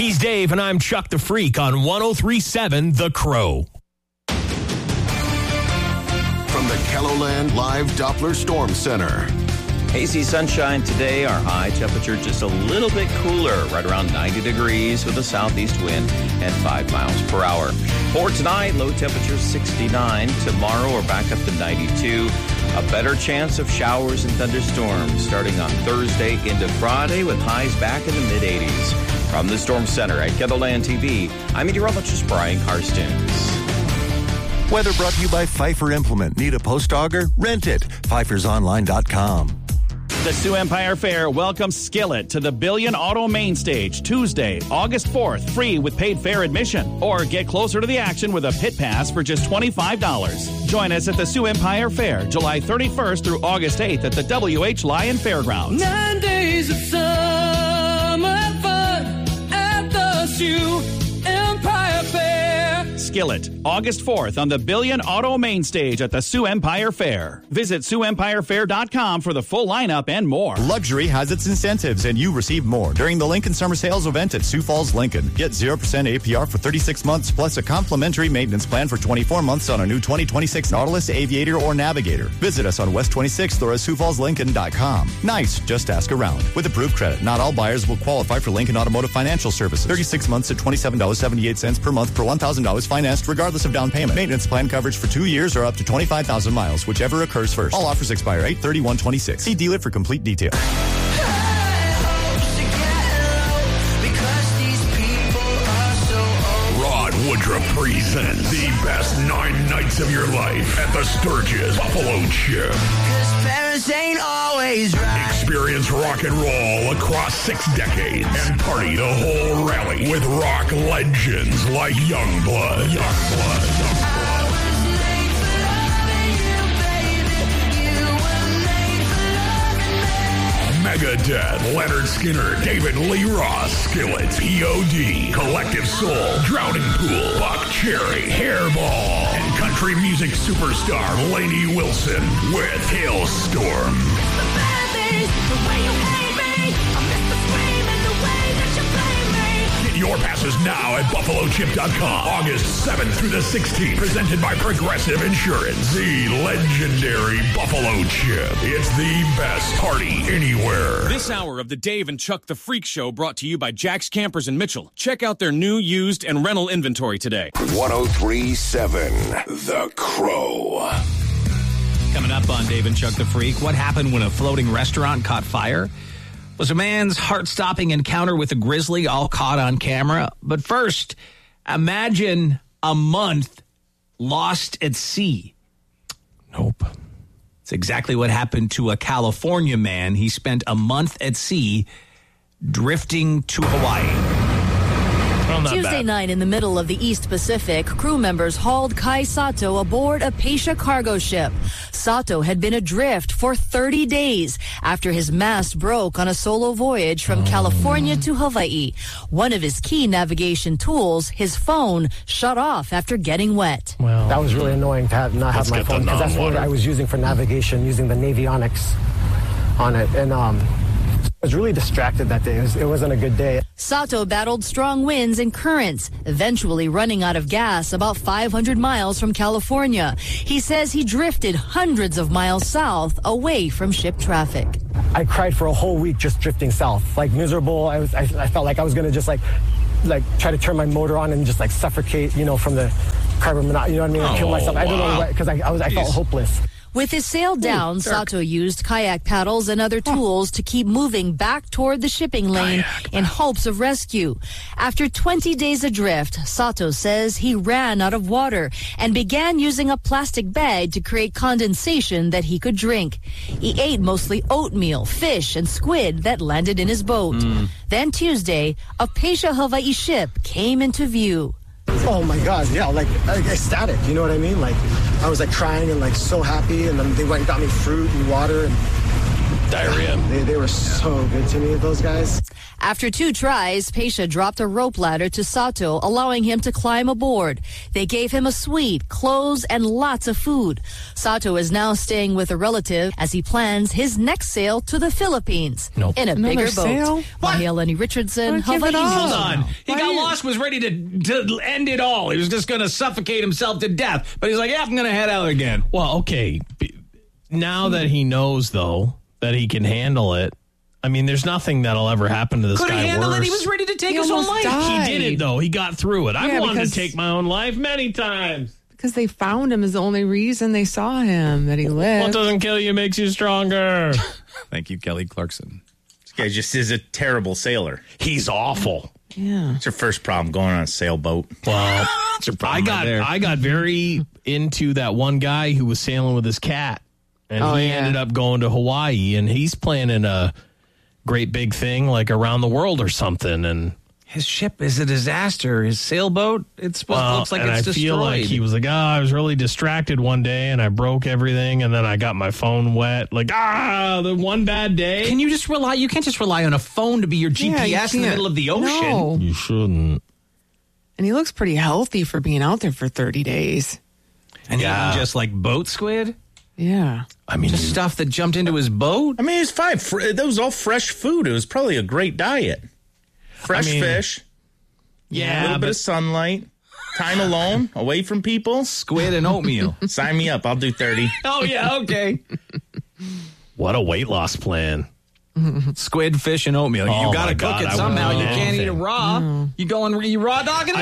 He's Dave, and I'm Chuck the Freak on 103.7 The Crow. From the KELOLAND Live Doppler Storm Center. Hazy sunshine today. Our high temperature just a little bit cooler, right around 90 degrees with a southeast wind and 5 miles per hour. For tonight, low temperature 69. Tomorrow, we're back up to 92. A better chance of showers and thunderstorms starting on Thursday into Friday with highs back in the mid-80s. From the Storm Center at KELOLAND TV, I'm meteorologist Brian Karstens. Weather brought to you by Pfeiffer Implement. Need a post auger? Rent it. PfeiffersOnline.com. The Sioux Empire Fair welcomes Skillet to the Billion Auto Main Stage Tuesday, August 4th, free with paid fair admission. Or get closer to the action with a pit pass for just $25. Join us at the Sioux Empire Fair, July 31st through August 8th at the W.H. Lyon Fairgrounds. 9 days of summer fun at the Sioux Empire Fair. Skillet, August 4th on the Billion Auto Main Stage at the Sioux Empire Fair. Visit SiouxEmpireFair.com for the full lineup and more. Luxury has its incentives, and you receive more during the Lincoln Summer Sales event at Sioux Falls, Lincoln. Get 0% APR for 36 months, plus a complimentary maintenance plan for 24 months on a new 2026 Nautilus, Aviator, or Navigator. Visit us on West 26th or at SiouxFallsLincoln.com. Nice, just ask around. With approved credit, not all buyers will qualify for Lincoln Automotive Financial Services. 36 months at $27.78 per month per $1,000 financed, regardless of down payment. Maintenance plan coverage for 2 years or up to 25,000 miles, whichever occurs first. All offers expire 8/31/26. See dealer for complete details. Rod Woodruff presents the best 9 nights of your life at the Sturgis Buffalo Chip. Parents ain't always right. Experience rock and roll across 6 decades and party the whole rally with rock legends like Youngblood. Megadeth, Leonard Skinner, David Lee Roth, Skillet, P.O.D., Collective Soul, Drowning Pool, Buck Cherry, Hairball, and country music superstar Lainey Wilson with Hailstorm. Get your passes now at BuffaloChip.com. August 7th through the 16th. Presented by Progressive Insurance. The legendary Buffalo Chip. It's the best party anywhere. This hour of the Dave and Chuck the Freak Show brought to you by Jack's Campers in Mitchell. Check out their new, used, and rental inventory today. 103.7 The Crow. Coming up on Dave and Chuck the Freak, what happened when a floating restaurant caught fire? Was a man's heart-stopping encounter with a grizzly all caught on camera? But first, imagine a month lost at sea. Nope. It's exactly what happened to a California man. He spent a month at sea drifting to Hawaii. Tuesday night in the middle of the East Pacific, crew members hauled Kai Sato aboard a Pasha cargo ship. Sato had been adrift for 30 days after his mast broke on a solo voyage from California to Hawaii. One of his key navigation tools, his phone, shut off after getting wet. Well, that was really annoying to not have my phone, because that's what I was using for navigation, using the Navionics on it. And I was really distracted that day. It wasn't a good day. Sato battled strong winds and currents, eventually running out of gas about 500 miles from California. He says he drifted hundreds of miles south away from ship traffic. I cried for a whole week just drifting south, like miserable. I felt like I was going to just like try to turn my motor on and just like suffocate, from the carbon monoxide, you know what I mean? And kill myself. I don't know, because I felt hopeless. With his sail down, Sato used kayak paddles and other tools to keep moving back toward the shipping lane in hopes of rescue. After 20 days adrift, Sato says he ran out of water and began using a plastic bag to create condensation that he could drink. He ate mostly oatmeal, fish, and squid that landed in his boat. Then Tuesday, a Pasha Hawaii ship came into view. Oh my God, yeah, like ecstatic, you know what I mean? Like, I was like crying and like so happy, and then they went and got me fruit and water and diarrhea. They were so good to me, those guys. After 2 tries, Pesha dropped a rope ladder to Sato, allowing him to climb aboard. They gave him a suite, clothes, and lots of food. Sato is now staying with a relative as he plans his next sail to the Philippines in a bigger boat. Mahealani Richardson, Hawaii. Hold on. He got lost, was ready to end it all. He was just going to suffocate himself to death. But he's like, yeah, I'm going to head out again. Well, okay. Now that he knows, though, that he can handle it, I mean, there's nothing that'll ever happen to this guy worse. Could he handle it? He was ready to take his own life. He did it, though. He got through it. I wanted to take my own life many times. Because they found him is the only reason they saw him, that he lived. What doesn't kill you makes you stronger. Thank you, Kelly Clarkson. This guy just is a terrible sailor. He's awful. Yeah. It's your first problem going on a sailboat. Well, it's your problem I got very into that one guy who was sailing with his cat. And he ended up going to Hawaii, and he's planning a great big thing like around the world or something. And his ship is a disaster. His sailboat, looks like it's destroyed. I feel like he was like, I was really distracted one day and I broke everything, and then I got my phone wet. Like, the one bad day. Can you just rely? You can't just rely on a phone to be your GPS in the middle of the ocean. No. You shouldn't. And he looks pretty healthy for being out there for 30 days. And even just like boat squid? Yeah. I mean, just stuff that jumped into his boat? I mean, it's fine. That was all fresh food. It was probably a great diet. Fresh fish. Yeah. A little bit of sunlight. Time alone, away from people. Squid and oatmeal. Sign me up. I'll do 30. Oh, yeah, okay. What a weight loss plan. Squid, fish, and oatmeal. Oh, you got to cook it somehow. You can't eat it raw. You raw dogging it?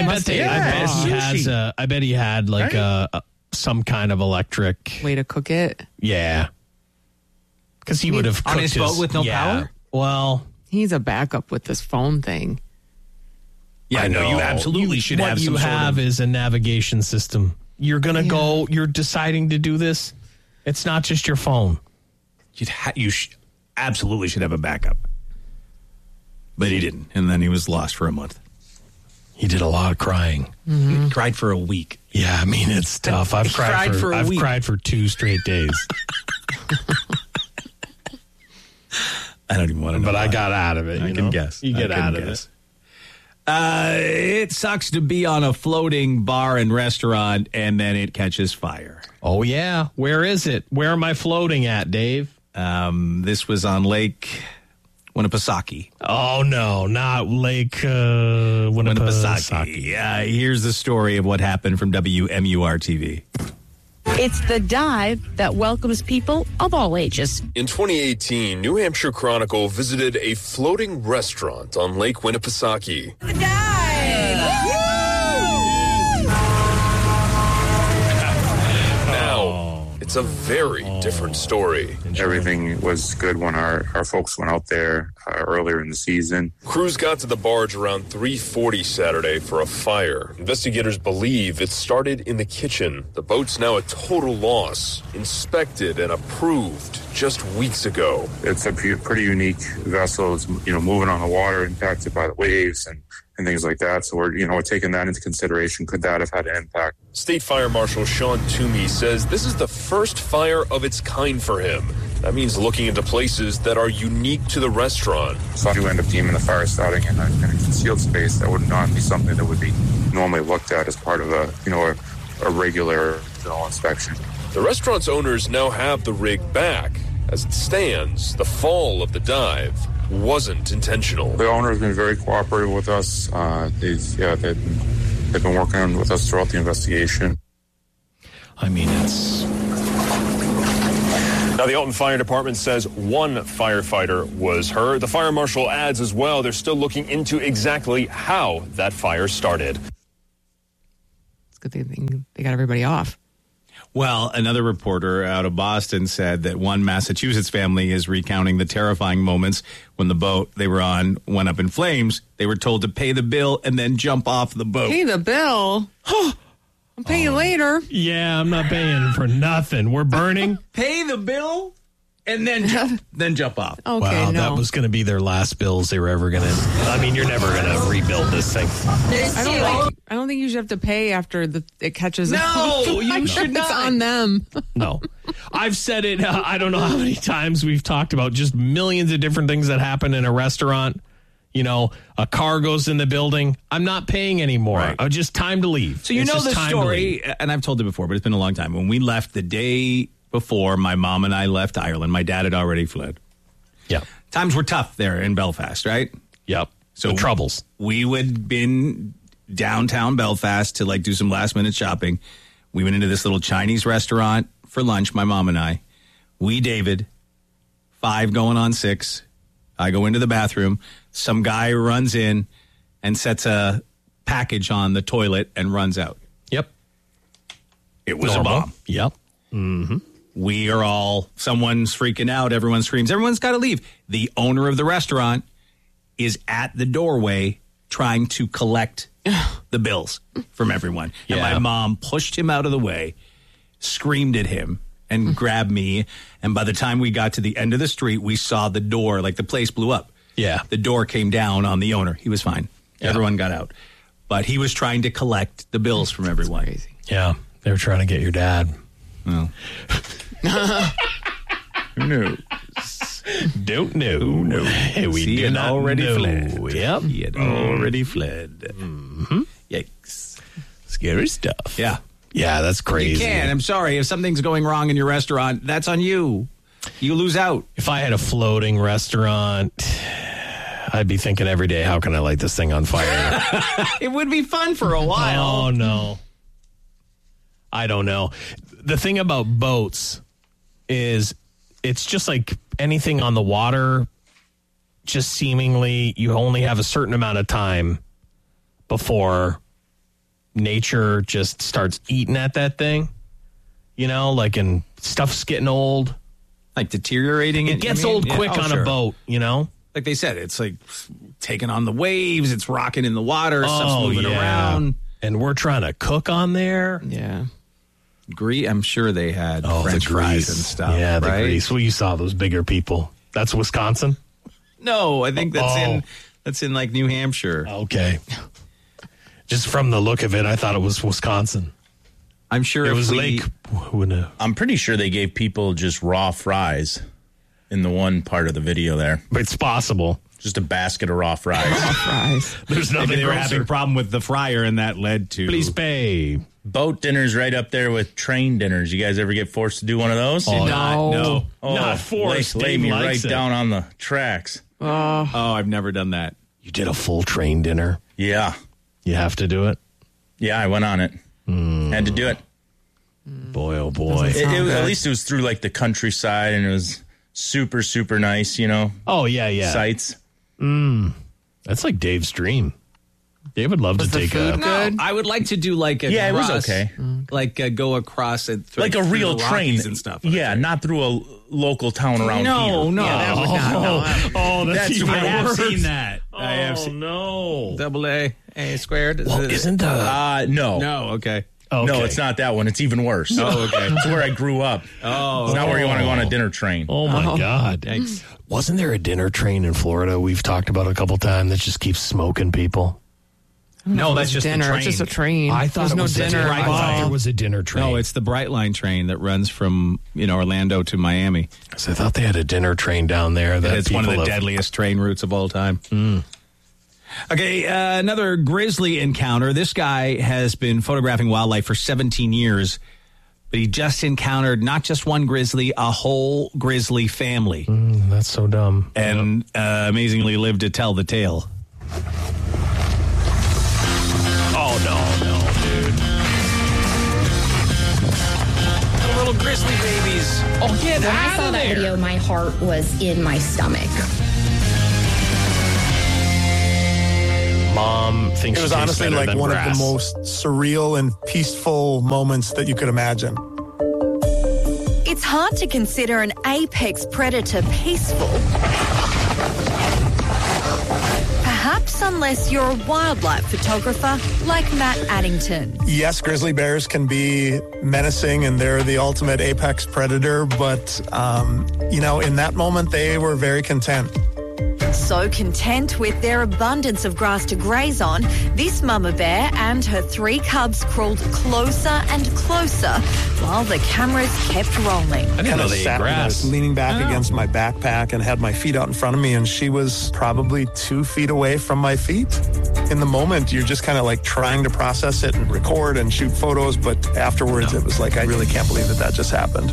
I bet he had like some kind of electric way to cook it. Yeah. Because he would have cooked on his boat with no power? Well, he's a backup with this phone thing. Yeah, I know. You absolutely should have some What you have is a navigation system. You're going to go, you're deciding to do this. It's not just your phone. You absolutely should have a backup. But he didn't. And then he was lost for a month. He did a lot of crying. Mm-hmm. He cried for a week. Yeah, I mean, it's tough. I've cried for 2 straight days. I don't even want to know. But I got out of it. I can guess. You get out of it. It sucks to be on a floating bar and restaurant and then it catches fire. Oh, yeah. Where is it? Where am I floating at, Dave? This was on Lake Winnipesaukee. Oh, no, not Lake Winnipesaukee. Yeah, here's the story of what happened from WMUR-TV. It's the dive that welcomes people of all ages. In 2018, New Hampshire Chronicle visited a floating restaurant on Lake Winnipesaukee. The dive! Now, it's a very different story. Everything was good when our folks went out there earlier in the season. Crews got to the barge around 3:40 Saturday for a fire. Investigators believe it started in the kitchen. The boat's now a total loss, inspected and approved just weeks ago. It's a pretty unique vessel. It's, moving on the water, impacted by the waves and things like that. So we're taking that into consideration. Could that have had an impact? State Fire Marshal Sean Toomey says this is the first fire of its kind for him. That means looking into places that are unique to the restaurant. So if you end up deeming the fire starting in a concealed space, that would not be something that would be normally looked at as part of a regular inspection. The restaurant's owners now have the rig back. As it stands, the fall of the dive wasn't intentional. The owner has been very cooperative with us. They've been working with us throughout the investigation. I mean, it's... Now, the Alton Fire Department says one firefighter was hurt. The fire marshal adds as well, they're still looking into exactly how that fire started. It's a good thing they got everybody off. Well, another reporter out of Boston said that one Massachusetts family is recounting the terrifying moments when the boat they were on went up in flames. They were told to pay the bill and then jump off the boat. Pay the bill? I'll pay you later. Yeah, I'm not paying for nothing. We're burning. Pay the bill and then jump off. Okay, wow, that was going to be their last bills they were ever going to... I mean, you're never going to rebuild this thing. I don't think you should have to pay after it catches. No, you should not. It's on them. No. I've said it, I don't know how many times we've talked about just millions of different things that happen in a restaurant. a car goes in the building. I'm not paying anymore. Right. Just time to leave. So It's know just the time to story, leave. and I've told it before, but it's been a long time. When we left the day before my mom and I left Ireland, my dad had already fled. Yeah. Times were tough there in Belfast, right? Yep. So the troubles. We would been downtown Belfast to do some last minute shopping. We went into this little Chinese restaurant for lunch, my mom and I. David, 5 going on 6. I go into the bathroom. Some guy runs in and sets a package on the toilet and runs out. Yep. It was Normal. a bomb. Yep. Mm-hmm. We are someone's freaking out. Everyone screams. Everyone's got to leave. The owner of the restaurant is at the doorway trying to collect the bills from everyone. Yeah. And my mom pushed him out of the way, screamed at him, and grabbed me. And by the time we got to the end of the street, we saw the door, the place blew up. Yeah. The door came down on the owner. He was fine. Yeah. Everyone got out. But he was trying to collect the bills from everyone. Crazy. Yeah. They were trying to get your dad. Well. Who knew? Don't know. No. We He do had not already know. fled. Yep. He had already fled. Mm-hmm. Yikes. Scary stuff. Yeah. Yeah, that's crazy. You can. I'm sorry. If something's going wrong in your restaurant, that's on you. You lose out. If I had a floating restaurant, I'd be thinking every day, how can I light this thing on fire? It would be fun for a while. Oh, no. I don't know. The thing about boats is it's just like anything on the water, just seemingly you only have a certain amount of time before nature just starts eating at that thing. And stuff's getting old. Deteriorating. It gets old quick on a boat, Like they said, it's taking on the waves. It's rocking in the water. Stuff's moving around. And we're trying to cook on there. Yeah. I'm sure they had French fries and stuff. Yeah, the right? grease. Well, you saw those bigger people. That's Wisconsin? No, I think that's in New Hampshire. Okay. Just from the look of it, I thought it was Wisconsin. I'm sure it was Lake. I'm pretty sure they gave people just raw fries in the one part of the video there. It's possible. Just a basket of raw fries. Raw fries. There's nothing. Maybe they were having a problem with the fryer, and that led to please pay. Boat dinner's right up there with train dinners. You guys ever get forced to do one of those? Oh, no. Not forced. Lay me Dave right likes it. down on the tracks. Oh, I've never done that. You did a full train dinner? Yeah. You have to do it? Yeah, I went on it. Had to do it. Boy, oh boy. At least it was through the countryside, and it was super, super nice, Oh, yeah. Sights. That's like Dave's dream. Dave would love to take a... good? I would like to do a Yeah, it was cross, okay. Go across it through, Like a real the train Rockies and stuff. Yeah, not through a local town around here. No. Yeah, that would not. Oh, that's even I have worse. seen that. Oh, I have seen no. double A squared. Well, isn't the... No. No, okay. No, it's not that one. It's even worse. Oh, okay. It's where I grew up. Oh. It's not where you want to go on a dinner train. Oh, my God. Thanks. Wasn't there a dinner train in Florida we've talked about a couple times that just keeps smoking people? No, that's just dinner. the train. It's just a train. I thought There's it no was dinner. I thought there was a dinner train. No, it's the Brightline train that runs from Orlando to Miami. So I thought they had a dinner train down there. That It's one of the people deadliest train routes of all time. Okay, another grizzly encounter. This guy has been photographing wildlife for 17 years, but he just encountered not just one grizzly, a whole grizzly family. That's so dumb. And amazingly lived to tell the tale. Oh, no, dude. The little grizzly babies. Oh, get When I out saw of that there. video, my heart was in my stomach. Mom thinks it was she tastes honestly better like than one grass. of the most surreal and peaceful moments that you could imagine. It's hard to consider an apex predator peaceful. Perhaps unless you're a wildlife photographer like Matt Addington. Yes, grizzly bears can be menacing and they're the ultimate apex predator, but, in that moment they were very content. So content with their abundance of grass to graze on, this mama bear and her 3 cubs crawled closer and closer while the cameras kept rolling. I didn't know they ate grass. I was leaning back against my backpack and had my feet out in front of me, and she was probably 2 feet away from my feet. In the moment, you're just kind of like trying to process it and record and shoot photos, but afterwards it was like, I really can't believe that just happened.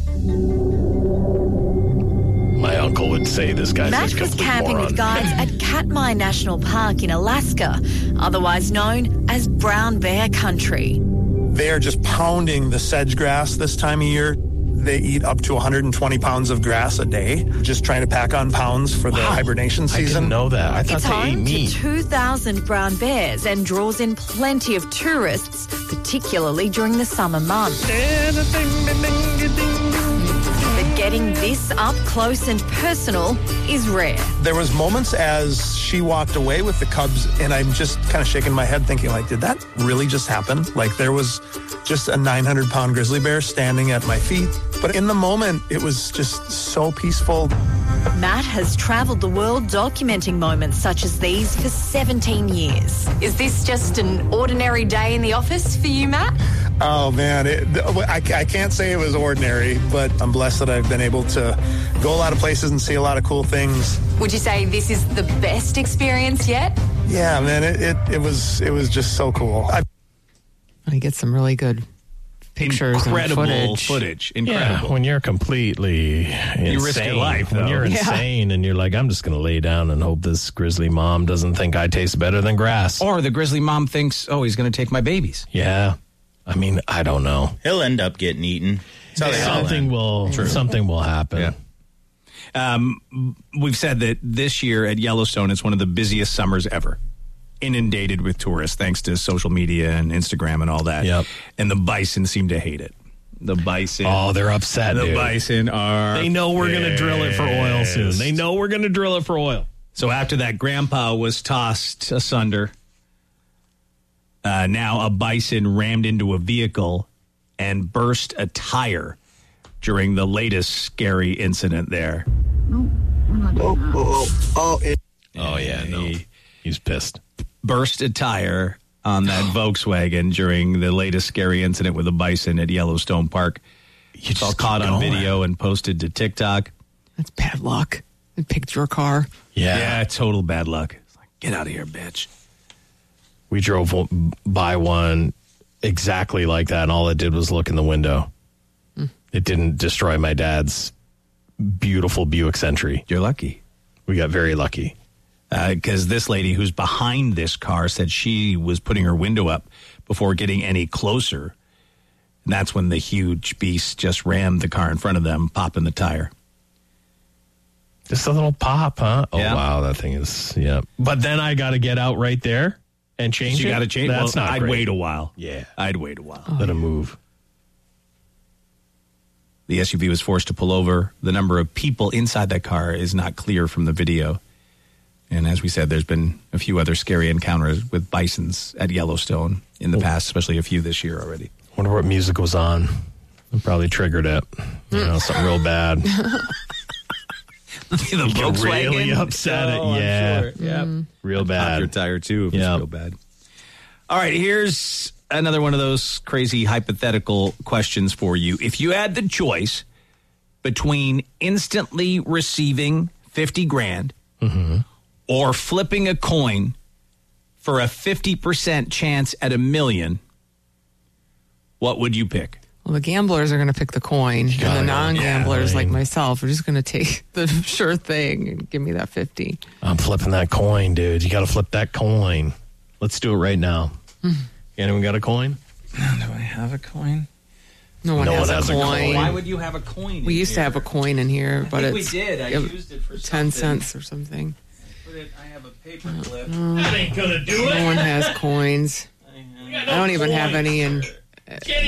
My uncle would say this guy's Matt was camping with guides at Katmai National Park in Alaska, otherwise known as Brown Bear Country. They are just pounding the sedge grass this time of year. They eat up to 120 pounds of grass a day, just trying to pack on pounds for the hibernation season. I didn't know that. I thought It's they ate home to meat. 2,000 brown bears and draws in plenty of tourists, particularly during the summer months. But getting this up close and personal is rare. There was moments as she walked away with the cubs, and I'm just kind of shaking my head thinking, like, did that really just happen? Like, there was just a 900-pound grizzly bear standing at my feet. But in the moment, it was just so peaceful. Matt has traveled the world documenting moments such as these for 17 years. Is this just an ordinary day in the office for you, Matt? Oh, man. I can't say it was ordinary, but I'm blessed that I've been able to go a lot of places and see a lot of cool things. Would you say this is the best experience yet? Yeah, man, it was just so cool. I get some really good pictures Incredible and footage. Incredible. Yeah, when you're completely insane. You risk your life, when though. you're insane and you're like, I'm just going to lay down and hope this grizzly mom doesn't think I taste better than grass. Or the grizzly mom thinks, oh, he's going to take my babies. Yeah. I mean, I don't know. He'll end up getting eaten. Something will happen. Yeah. We've said that this year at Yellowstone, it's one of the busiest summers ever. Inundated with tourists thanks to social media and Instagram and all that. Yep. And the bison seem to hate it. The bison. Oh, they're upset, The dude. bison are. They know we're going to drill it for oil soon. They know we're going to drill it for oil. So after that, Grandpa was tossed asunder. Now a bison rammed into a vehicle and burst a tire during the latest scary incident there. Oh, yeah, no. He's pissed. Burst a tire on that Volkswagen during the latest scary incident with a bison at Yellowstone Park. It's all caught on video and posted to TikTok. That's bad luck. They picked your car. Yeah, total bad luck. It's like, get out of here, bitch. We drove by one exactly like that, and all it did was look in the window. It didn't destroy my dad's beautiful Buick Century. You're lucky. We got very lucky. Because this lady who's behind this car said she was putting her window up before getting any closer. And that's when the huge beast just rammed the car in front of them, popping the tire. Just a little pop, huh? Oh, Yeah. wow, that thing is, yeah. But then I got to get out right there and change it. You got to change. That's Well, not I'd great. wait a while. Yeah. I'd wait a while. Let him move. The SUV was forced to pull over. The number of people inside that car is not clear from the video. And as we said, there's been a few other scary encounters with bisons at Yellowstone in the past, especially a few this year already. Wonder what music was on. It probably triggered it. You know, something real bad. The You get Volkswagen? really upset at Oh, I'm yeah. sure. Yeah. Real Pop bad. your tire, too, if Yeah. it's real bad. All right, here's another one of those crazy hypothetical questions for you. If you had the choice between instantly receiving 50 grand or flipping a coin for a 50% chance at $1 million, what would you pick? Well, the gamblers are going to pick the coin, and the non-gamblers like myself are just going to take the sure thing and give me that 50. I'm flipping that coin, dude. You got to flip that coin. Let's do it right now. Anyone got a coin? Do I have a coin? No one has a coin. Why would you have a coin? We used to have a coin in here, but think we it's did. I used it for 10 something. cents or something. I have a paper clip. That ain't gonna do No one has coins. I don't even have any in